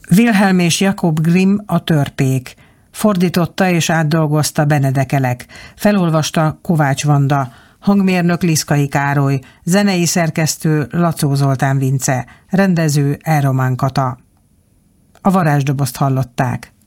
Wilhelm és Jakob Grimm A törpék. Fordította és átdolgozta Benedek Elek. Felolvasta Kovács Vanda. Hangmérnök Liszkai Károly. Zenei szerkesztő Lacó Zoltán Vince. Rendező Elromán Kata. A varázsdobozt hallották.